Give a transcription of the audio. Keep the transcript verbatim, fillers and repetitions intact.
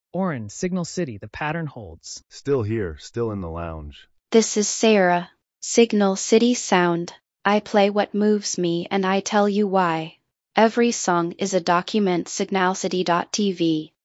Orin, Signal City, the pattern holds. Still here, still in the lounge. This is Sarah, Signal City Sound. I play what moves me and I tell you why. Every song is a document. Signal City dot T V.